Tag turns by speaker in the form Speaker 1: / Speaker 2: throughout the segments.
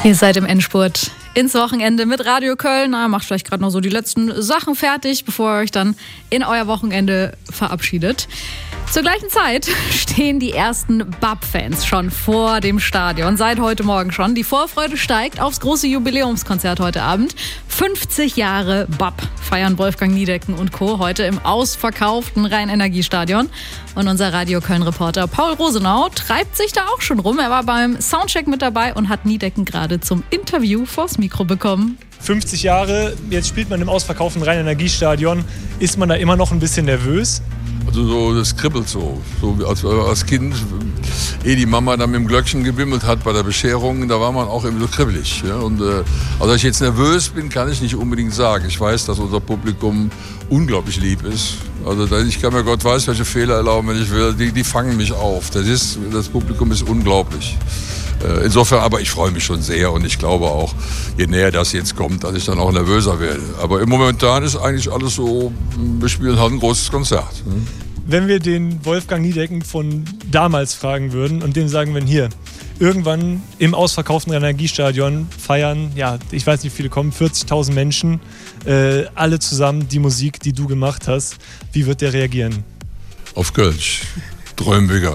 Speaker 1: Ihr seid im Endspurt ins Wochenende mit Radio Köln. Macht vielleicht gerade noch so die letzten Sachen fertig, bevor ihr euch dann in euer Wochenende verabschiedet. Zur gleichen Zeit stehen die ersten BAP-Fans schon vor dem Stadion. Seit heute Morgen schon. Die Vorfreude steigt aufs große Jubiläumskonzert heute Abend. 50 Jahre BAP feiern Wolfgang Niedecken und Co. heute im ausverkauften Rhein-Energie-Stadion. Und unser Radio Köln-Reporter Paul Rosenau treibt sich da auch schon rum. Er war beim Soundcheck mit dabei und hat Niedecken gerade zum Interview vors Mikro bekommen.
Speaker 2: 50 Jahre, jetzt spielt man im ausverkauften Rhein-Energie-Stadion. Ist man da immer noch ein bisschen nervös?
Speaker 3: Also so, das kribbelt so als Kind, ehe die Mama dann mit dem Glöckchen gebimmelt hat bei der Bescherung, da war man auch immer so kribbelig. Ja? Und also, dass ich jetzt nervös bin, kann ich nicht unbedingt sagen. Ich weiß, dass unser Publikum unglaublich lieb ist. Also ich kann mir Gott weiß, welche Fehler erlauben, wenn ich will. Die fangen mich auf. Das Publikum ist unglaublich. Insofern, aber ich freue mich schon sehr und ich glaube auch, je näher das jetzt kommt, dass ich dann auch nervöser werde. Aber im Momentan ist eigentlich alles so, wir spielen halt ein großes Konzert.
Speaker 2: Wenn wir den Wolfgang Niedecken von damals fragen würden und dem sagen würden, hier, irgendwann im ausverkauften Energiestadion feiern, ja, ich weiß nicht, wie viele kommen, 40.000 Menschen, alle zusammen die Musik, die du gemacht hast. Wie wird der reagieren?
Speaker 3: Auf Kölsch, Träumwiger.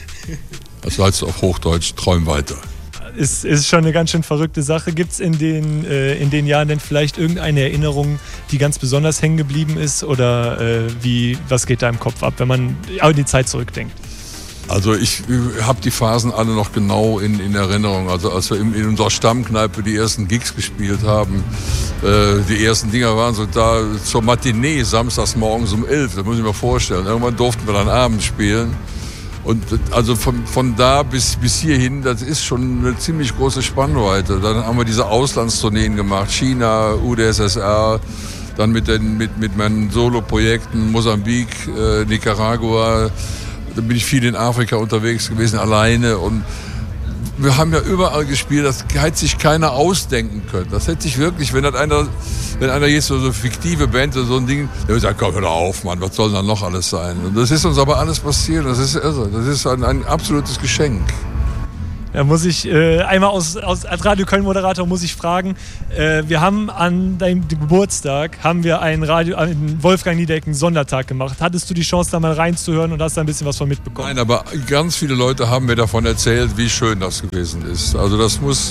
Speaker 3: Das heißt auf Hochdeutsch, träum weiter.
Speaker 2: Ist schon eine ganz schön verrückte Sache. Gibt es in den Jahren denn vielleicht irgendeine Erinnerung, die ganz besonders hängen geblieben ist? Oder was geht da im Kopf ab, wenn man an die Zeit zurückdenkt?
Speaker 3: Also ich habe die Phasen alle noch genau in Erinnerung. Also als wir in unserer Stammkneipe die ersten Gigs gespielt haben, die ersten Dinger waren so da zur Matinee samstags morgens um 11, das muss ich mir vorstellen. Irgendwann durften wir dann abends spielen. Und also von da bis hierhin, das ist schon eine ziemlich große Spannweite. Dann haben wir diese Auslandstourneen gemacht, China, UdSSR, dann mit meinen Solo-Projekten, Mosambik, Nicaragua. Dann bin ich viel in Afrika unterwegs gewesen, alleine. Und wir haben ja überall gespielt, das hätte sich keiner ausdenken können. Das hätte sich wirklich, wenn einer jetzt so fiktive Band so ein Ding, der würde sagen, komm, hör doch auf, Mann, was soll dann noch alles sein? Und das ist uns aber alles passiert, das ist irre. Das ist ein absolutes Geschenk.
Speaker 2: Da muss ich einmal als Radio Köln Moderator muss ich fragen, wir haben an deinem Geburtstag einen Wolfgang Niedecken Sondertag gemacht. Hattest du die Chance, da mal reinzuhören und hast da ein bisschen was von mitbekommen?
Speaker 3: Nein, aber ganz viele Leute haben mir davon erzählt, wie schön das gewesen ist. Also das muss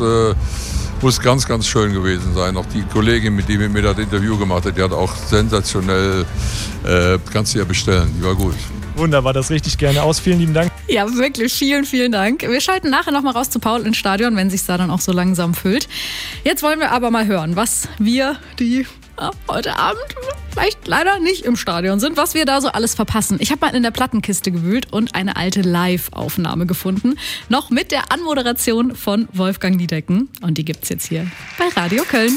Speaker 3: ganz, ganz schön gewesen sein. Auch die Kollegin, die mit mir das Interview gemacht hat, die hat auch sensationell, kannst du ja bestellen, die war gut.
Speaker 2: Wunderbar, das richte ich gerne aus. Vielen lieben Dank.
Speaker 1: Ja, wirklich, vielen, vielen Dank. Wir schalten nachher nochmal raus zu Paul ins Stadion, wenn sich's da dann auch so langsam füllt. Jetzt wollen wir aber mal hören, was wir, die heute Abend vielleicht leider nicht im Stadion sind, was wir da so alles verpassen. Ich habe mal in der Plattenkiste gewühlt und eine alte Live-Aufnahme gefunden. Noch mit der Anmoderation von Wolfgang Niedecken. Und die gibt's jetzt hier bei Radio Köln.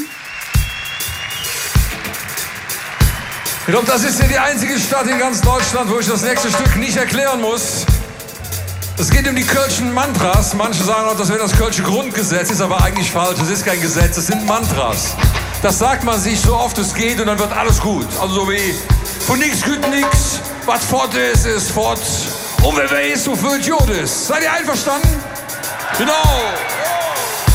Speaker 4: Ich glaube, das ist ja die einzige Stadt in ganz Deutschland, wo ich das nächste Stück nicht erklären muss. Es geht um die Kölschen Mantras. Manche sagen auch, das wäre das Kölsche Grundgesetz. Ist aber eigentlich falsch. Es ist kein Gesetz, es sind Mantras. Das sagt man sich so oft es geht und dann wird alles gut. Also so wie, von nix küt nix, was fort ist, ist fort. Und wer weiß, wofür Idiot ist. Seid ihr einverstanden? Genau.